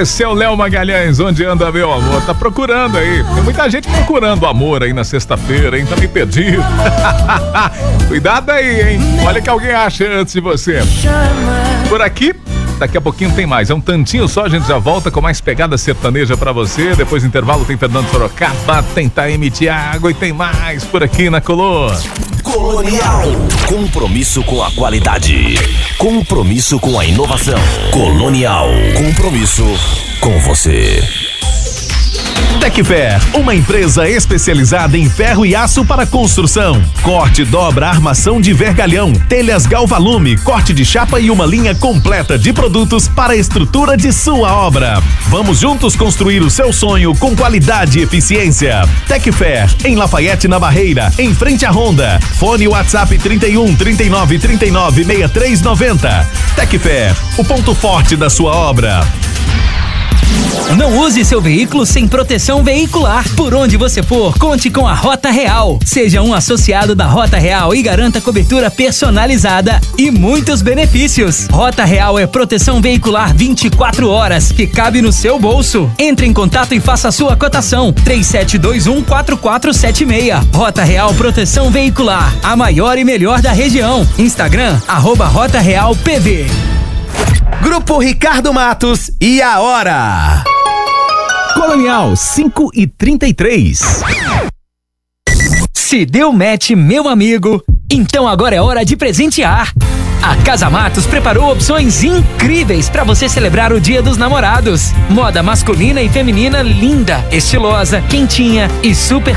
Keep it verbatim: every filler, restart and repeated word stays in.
Esse é o Léo Magalhães, onde anda meu amor? Tá procurando aí. Tem muita gente procurando amor aí na sexta-feira, hein? Tá meio perdido. Cuidado aí, hein? Olha que alguém acha antes de você. Por aqui, daqui a pouquinho tem mais. É um tantinho só, a gente já volta com mais pegada sertaneja pra você. Depois do intervalo tem Fernando Sorocaba, tem Taime Thiago e tem mais por aqui na Colô. Colonial. Compromisso com a qualidade. Compromisso com a inovação. Colonial. Compromisso com você. Tecfer, uma empresa especializada em ferro e aço para construção. Corte, dobra, armação de vergalhão, telhas Galvalume, corte de chapa e uma linha completa de produtos para a estrutura de sua obra. Vamos juntos construir o seu sonho com qualidade e eficiência. Tecfer, em Lafayette, na Barreira, em frente à Honda. Fone WhatsApp trinta e um, trinta e nove, trinta e nove, sessenta e três noventa. Tecfer, o ponto forte da sua obra. Não use seu veículo sem proteção veicular. Por onde você for, conte com a Rota Real. Seja um associado da Rota Real e garanta cobertura personalizada e muitos benefícios. Rota Real é proteção veicular vinte e quatro horas, que cabe no seu bolso. Entre em contato e faça a sua cotação. três sete dois um, quatro quatro sete seis. Rota Real Proteção Veicular, a maior e melhor da região. Instagram, arroba Rota Real P V. Grupo Ricardo Matos e a hora. Colonial cinco e trinta e três. Se deu match, meu amigo, então agora é hora de presentear. A Casa Matos preparou opções incríveis para você celebrar o Dia dos Namorados. Moda masculina e feminina linda, estilosa, quentinha e super